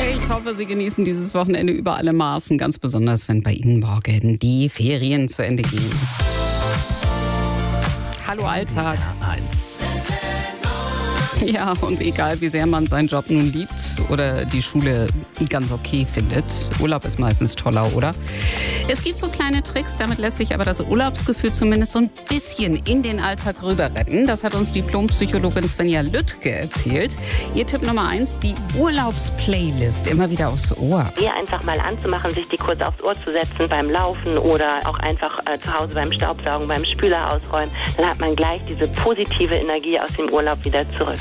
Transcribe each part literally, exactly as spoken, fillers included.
Ich hoffe, Sie genießen dieses Wochenende über alle Maßen, ganz besonders, wenn bei Ihnen morgen die Ferien zu Ende gehen. Hallo Alltag. eins. Ja, und egal wie sehr man seinen Job nun liebt oder die Schule ganz okay findet, Urlaub ist meistens toller, oder? Es gibt so kleine Tricks, damit lässt sich aber das Urlaubsgefühl zumindest so ein bisschen in den Alltag rüber retten. Das hat uns Diplompsychologin Svenja Lüttke erzählt. Ihr Tipp Nummer eins, die Urlaubsplaylist immer wieder aufs Ohr. Die einfach mal anzumachen, sich die kurz aufs Ohr zu setzen beim Laufen oder auch einfach äh, zu Hause beim Staubsaugen, beim Spüler ausräumen. Dann hat man gleich diese positive Energie aus dem Urlaub wieder zurück.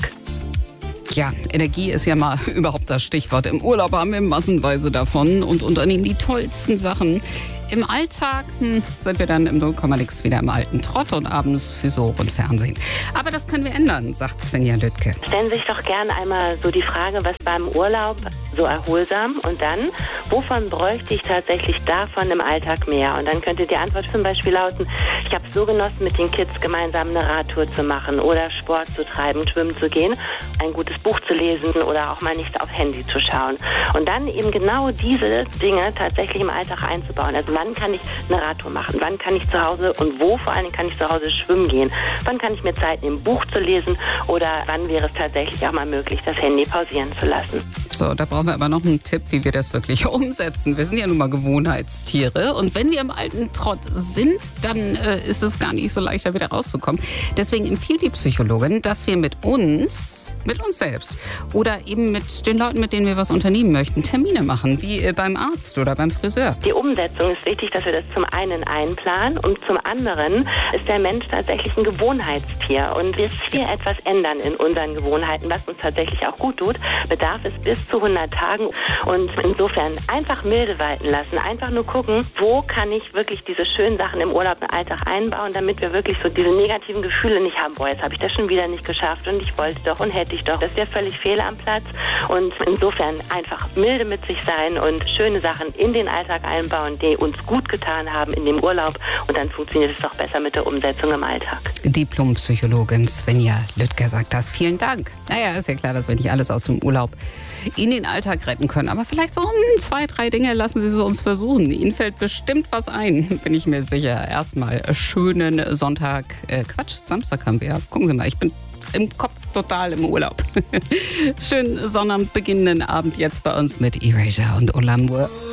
Ja, Energie ist ja mal überhaupt das Stichwort. Im Urlaub haben wir massenweise davon und unternehmen die tollsten Sachen. Im Alltag hm, sind wir dann im null Komma nix wieder im alten Trott und abends Frisur und Fernsehen. Aber das können wir ändern, sagt Svenja Lüttke. Stellen Sie sich doch gerne einmal so die Frage, was beim Urlaub so erholsam und dann, wovon bräuchte ich tatsächlich davon im Alltag mehr? Und dann könnte die Antwort zum Beispiel lauten, ich habe es so genossen, mit den Kids gemeinsam eine Radtour zu machen oder Sport zu treiben, schwimmen zu gehen, ein gutes Buch zu lesen oder auch mal nicht aufs Handy zu schauen. Und dann eben genau diese Dinge tatsächlich im Alltag einzubauen. Also wann kann ich eine Radtour machen? Wann kann ich zu Hause und wo vor allen Dingen kann ich zu Hause schwimmen gehen? Wann kann ich mir Zeit nehmen, ein Buch zu lesen? Oder wann wäre es tatsächlich auch mal möglich, das Handy pausieren zu lassen? So, da brauchen wir aber noch einen Tipp, wie wir das wirklich umsetzen. Wir sind ja nun mal Gewohnheitstiere. Und wenn wir im alten Trott sind, dann äh, ist es gar nicht so leicht, da wieder rauszukommen. Deswegen empfiehlt die Psychologin, dass wir mit uns, mit uns selbst oder eben mit den Leuten, mit denen wir was unternehmen möchten, Termine machen, wie äh, beim Arzt oder beim Friseur. Die Umsetzung ist wichtig, dass wir das zum einen einplanen und zum anderen ist der Mensch tatsächlich ein Gewohnheitstier. Und bis wir etwas ändern in unseren Gewohnheiten, was uns tatsächlich auch gut tut, bedarf es bis zu hundert Tagen. Und insofern einfach milde walten lassen. Einfach nur gucken, wo kann ich wirklich diese schönen Sachen im Urlaub im Alltag einbauen, damit wir wirklich so diese negativen Gefühle nicht haben. Boah, jetzt habe ich das schon wieder nicht geschafft und ich wollte doch und hätte ich doch. Das wäre völlig fehl am Platz. Und insofern einfach milde mit sich sein und schöne Sachen in den Alltag einbauen, die uns gut getan haben in dem Urlaub. Und dann funktioniert es doch besser mit der Umsetzung im Alltag. Diplompsychologin Svenja Lüttke sagt das. Vielen Dank. Naja, ist ja klar, dass wir nicht alles aus dem Urlaub in den Alltag retten können. Aber vielleicht so um zwei, drei Dinge lassen Sie es uns versuchen. Ihnen fällt bestimmt was ein, bin ich mir sicher. Erstmal schönen Sonntag, äh, Quatsch, Samstag haben wir. Gucken Sie mal, ich bin im Kopf total im Urlaub. Schönen Sonnabend, beginnenden Abend jetzt bei uns mit Erasure und Olamur.